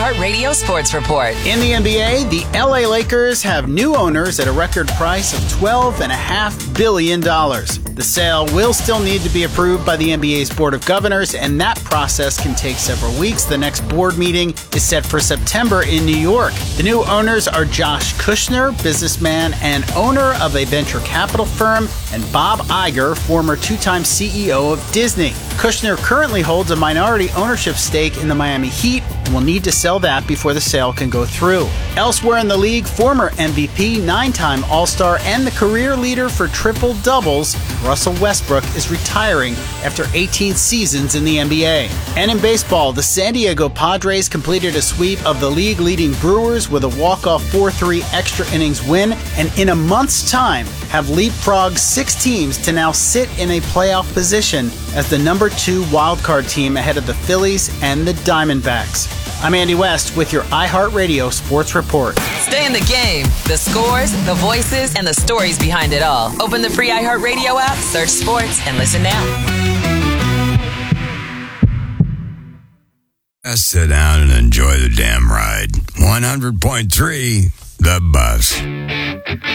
iHeartRadio Sports Report. In the NBA, the LA Lakers have new owners at a record price of $12.5 billion. The sale will still need to be approved by the NBA's Board of Governors, and that process can take several weeks. The next board meeting is set for September in New York. The new owners are Josh Kushner, businessman and owner of a venture capital firm, and Bob Iger, former two-time CEO of Disney. Kushner currently holds a minority ownership stake in the Miami Heat and will need to sell that before the sale can go through. Elsewhere in the league, former MVP, 9-time All-Star, and the career leader for triple-doubles, Russell Westbrook, is retiring after 18 seasons in the NBA. And in baseball, the San Diego Padres completed a sweep of the league-leading Brewers with a walk-off 4-3 extra innings win, and in a month's time have leapfrogged 6 teams to now sit in a playoff position as the number 2 wildcard team ahead of the Phillies and the Diamondbacks. I'm Andy West with your iHeartRadio Sports Report. Stay in the game. The scores, the voices, and the stories behind it all. Open the free iHeartRadio app, search sports, and listen now. Just sit down and enjoy the damn ride. 100.3, The Buzz.